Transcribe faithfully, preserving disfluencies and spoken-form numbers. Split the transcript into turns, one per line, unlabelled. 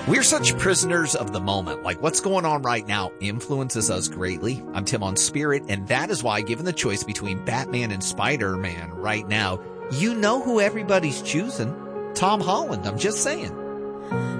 We're such prisoners of the moment. Like what's going on right now influences us greatly. I'm Tim on Spirit, and that is why, given the choice between Batman and Spider-Man right now, you know who everybody's choosing. Tom Holland. I'm just saying.